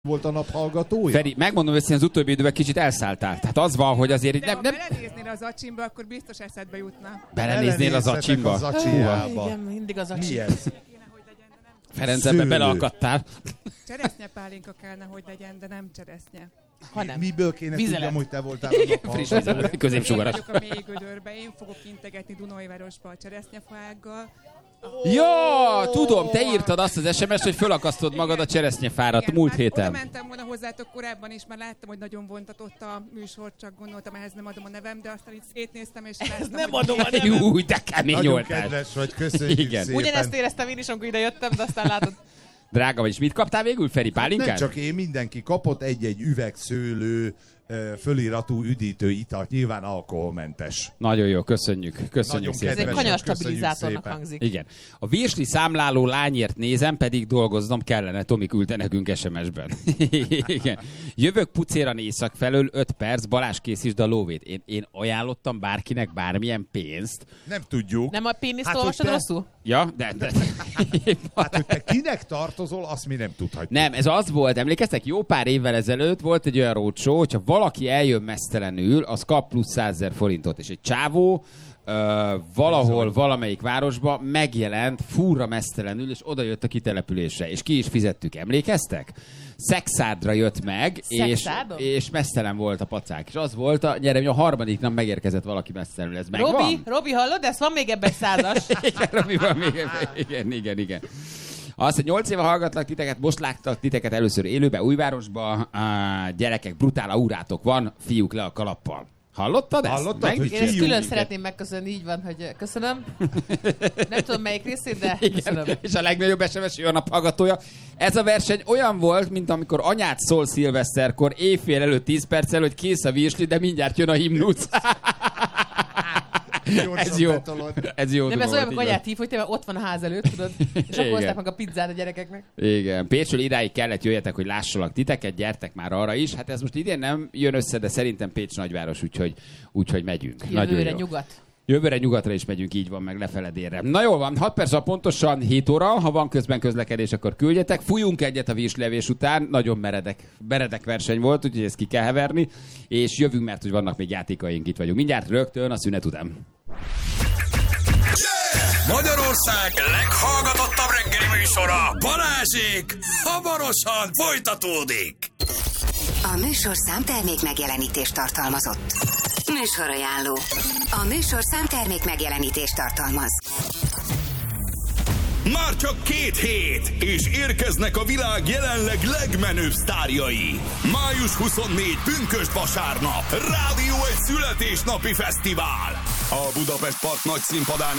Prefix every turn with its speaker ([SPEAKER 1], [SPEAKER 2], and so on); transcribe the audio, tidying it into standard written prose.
[SPEAKER 1] volt a naphallgatója?
[SPEAKER 2] Feri, megmondom őszintén, az utóbbi időben kicsit elszálltál. Tehát az van, hogy azért
[SPEAKER 3] de
[SPEAKER 2] nem...
[SPEAKER 3] ha belenéznél az acsimba, akkor biztos eszedbe jutna.
[SPEAKER 2] Belenéznél az acsimba?
[SPEAKER 1] Az acsijába.
[SPEAKER 4] Igen, mindig az acsim.
[SPEAKER 1] Mi ez?
[SPEAKER 2] Ferenc, ebbe beleakadtál.
[SPEAKER 3] Cseresznyepálinka kellene, hogy legyen, de nem cseresznye.
[SPEAKER 4] Hanem.
[SPEAKER 1] Miből kéne tudjam, hogy te voltál a naphallgatója?
[SPEAKER 2] Középsugaras.
[SPEAKER 3] Én vagyok a mély gödörbe, én fogok integetni Dunajvárosba a cseresznyefággal.
[SPEAKER 2] Ja, tudom, te írtad azt az SMS-t, hogy fölakasztod magad a cseresznyefárat múlt héten.
[SPEAKER 3] Oda mentem volna hozzátok korábban is, mert láttam, hogy nagyon vontatott a műsor, csak gondoltam, ehhez nem adom a nevem, de aztán így szétnéztem, és láttam,
[SPEAKER 4] nem adom a nevem.
[SPEAKER 2] Jó, de kemény
[SPEAKER 1] Nagyon
[SPEAKER 2] voltál.
[SPEAKER 1] kedves vagy, köszönjük
[SPEAKER 2] Igen.
[SPEAKER 1] szépen.
[SPEAKER 4] Ugyanezt éreztem én is, amikor ide jöttem, de aztán látod.
[SPEAKER 2] Drága vagy, és mit kaptál végül, Feri? Pálinkát?
[SPEAKER 1] Nem csak én, mindenki kapott egy-egy üvegszőlő föliratú üdítő italt, nyilván alkoholmentes.
[SPEAKER 2] Nagyon jó, köszönjük. Köszönjük
[SPEAKER 1] Nagyon
[SPEAKER 2] szépen.
[SPEAKER 4] Ez egy
[SPEAKER 1] kedves.
[SPEAKER 4] kanyarstabilizátornak
[SPEAKER 1] Köszönjük
[SPEAKER 4] hangzik.
[SPEAKER 2] Igen. A virsli számláló lányért nézem, pedig dolgoznom kellene. Tomi küldte nekünk SMS-ben. Igen. Jövök pucéran észak felől 5 perc, Balázs készítsd a lóvét. Én ajánlottam bárkinek bármilyen pénzt.
[SPEAKER 1] Nem tudjuk.
[SPEAKER 4] Nem a péniszt
[SPEAKER 1] Hát,
[SPEAKER 4] olvasod
[SPEAKER 1] hogy te-
[SPEAKER 4] rosszul?
[SPEAKER 2] Ja, de...
[SPEAKER 1] Hát, hogy te kinek tartozol, azt mi nem tudhatjuk.
[SPEAKER 2] Nem, ez az volt, emlékeztek, jó pár évvel ezelőtt volt egy olyan roadshow, hogyha valaki eljön mesztelenül, az kap plusz 100 000 forintot, és egy csávó valahol, valamelyik városba megjelent furra mesztelenül, és oda jött a kitelepülésre, és ki is fizettük, emlékeztek? Szexádra jött meg, és mesztelen volt a pacák, és az volt a nyerem, hogy a harmadik nap megérkezett valaki mesztelenül, ez megvan?
[SPEAKER 4] Robi, hallod? Ez van még ebben egy 100-as.
[SPEAKER 2] Igen, Robi, van még, igen. Azt, hogy 8 éve hallgatlak titeket, most láttak titeket először élőbe, Újvárosba, gyerekek, brutál aurátok van, fiúk le a kalappal. Hallottad ezt?
[SPEAKER 1] Hallottad, hogy
[SPEAKER 4] Én ezt külön
[SPEAKER 1] minket.
[SPEAKER 4] szeretném megköszönni, így van, hogy köszönöm. Nem tudom melyik részét, de köszönöm.
[SPEAKER 2] Igen, és a legnagyobb SMS a naphallgatója. Ez a verseny olyan volt, mint amikor anyát szól szilveszterkor, éjfél előtt 10 perccel, hogy kész a virsli, de mindjárt jön a himnusz. Ez jó. Ez jó.
[SPEAKER 4] Nem, ez olyan, amikor
[SPEAKER 2] igen.
[SPEAKER 4] anyát hív, hogy te ott van a ház előtt, tudod, és akkor hozták meg a pizzát a gyerekeknek.
[SPEAKER 2] Igen. Pécsről idáig kellett jöjjetek, hogy lássalak titeket, gyertek már arra is. Hát ez most idén nem jön össze, de szerintem Pécs nagyváros, úgyhogy megyünk.
[SPEAKER 4] Jövőre nyugat.
[SPEAKER 2] Jövőre nyugatra is megyünk, így van, meg lefele délre. Na jól van, 6 perc, pontosan 7 óra, ha van közben közlekedés, akkor küldjetek. Fújunk egyet a virslevés után, nagyon meredek verseny volt, úgyhogy ezt ki kell heverni, és jövünk, mert hogy vannak még játékaink, itt vagyunk. Mindjárt rögtön a szünet után.
[SPEAKER 5] Magyarország leghallgatottabb reggeli műsora, Balázsék, hamarosan folytatódik.
[SPEAKER 6] A műsorszám termék megjelenítést tartalmazott. Műsorajánló. A műsorszám termék megjelenítést tartalmaz.
[SPEAKER 5] Már csak 2 hét, és érkeznek a világ jelenleg legmenőbb sztárjai. Május 24, pünkösd vasárnap, Rádió egy születésnapi fesztivál. A Budapest Park nagy színpadán